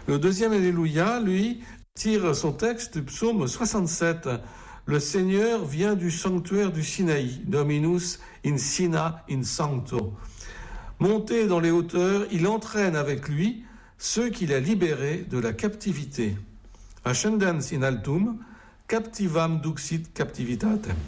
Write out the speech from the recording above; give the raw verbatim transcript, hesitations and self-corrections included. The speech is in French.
Le deuxième Alléluia, lui, tire son texte du psaume soixante-sept. Le Seigneur vient du sanctuaire du Sinaï, Dominus in Sina in Sancto. Monté dans les hauteurs, il entraîne avec lui ceux qu'il a libérés de la captivité. Ascendens in altum, captivam duxit captivitatem.